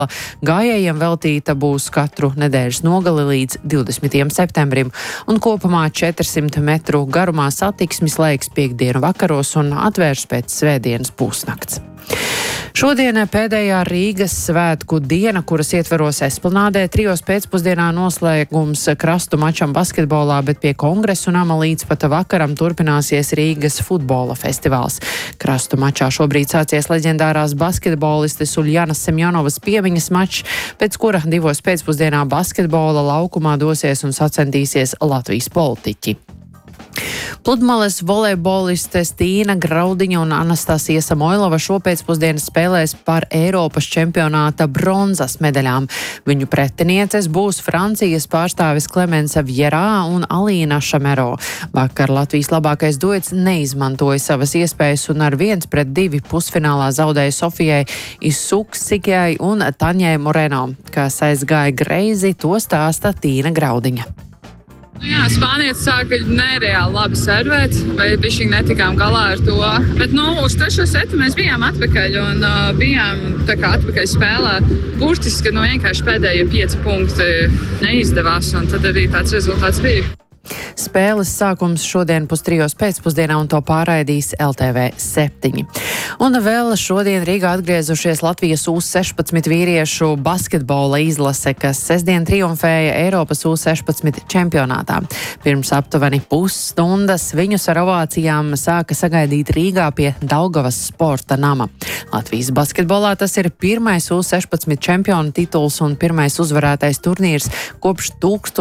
Gājējiem veltīta būs katru nedēļas nogali līdz 20. septembrim, un kopumā 400 metru garumā satiksmi slēgs piektdienu vakaros un atvērs pēc svētdienas pusnakts. Šodien pēdējā Rīgas svētku diena, kuras ietveros Esplanādē, 3 pēcpusdienā noslēgums krastu mačam basketbolā, bet pie Kongresu nama līdz pat vakaram turpināsies Rīgas futbola festivāls. Krastu mačā šobrīd sācies leģendārās basketbolistes Uļjanas Semjonovas piemiņas mačs, pēc kura 2 pēcpusdienā basketbola laukumā dosies un sacensties Latvijas politiķi. Pludmales volejbolistes Tīna Graudiņa un Anastasija Samoilova šopēcpusdienu spēlēs par Eiropas čempionāta bronzas medaļām. Viņu pretinieces būs Francijas pārstāvis Klemensa Vjerā un Alīna Šamero. Vakar Latvijas labākais duets neizmantoja savas iespējas un ar 1-2 pusfinālā zaudēja Sofijai Isuksikai un Taņai Moreno. Kas aizgāja greizi, to stāsta Tīna Graudiņa. Jā, spānietis sāka nereāli labi servēt, vai bišķiņ netikām galā ar to. Bet, uz 3. setu mēs bijām atpakaļ un bijām tā kā atpakaļ spēlē. Burtiski, vienkārši pēdējie 5 punkti neizdevās, un tad arī tāds rezultāts bija. Spēles sākums šodien 3:30 pēcpusdienā un to pārraidīs LTV 7. Un vēl šodien Rīgā atgriezušies Latvijas U16 vīriešu basketbola izlase, kas sestdien triumfēja Eiropas U16 čempionātā. Pirms aptuveni pusstundas viņus ar ovācijām sāka sagaidīt Rīgā pie Daugavas sporta nama. Latvijas basketbolā tas ir pirmais U16 čempionu tituls un pirmais uzvarētais turnīrs kopš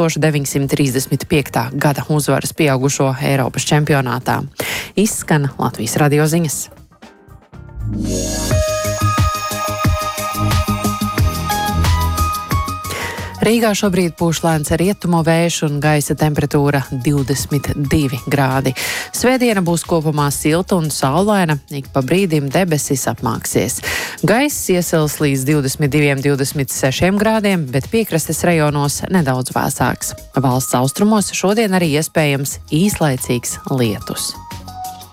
1935. Gada uzvaras pieaugušo Eiropas čempionātā. Izskan Latvijas radio ziņas. Rīgā šobrīd pūš lēns rietumu vējš un gaisa temperatūra 22 grādi. Svētdiena būs kopumā silta un saulaina, ik pa brīdim debesis apmāksies. Gaiss iesils līdz 22-26 grādiem, bet piekrastes rajonos nedaudz vēsāks. Valsts austrumos šodien arī iespējams īslaicīgs lietus.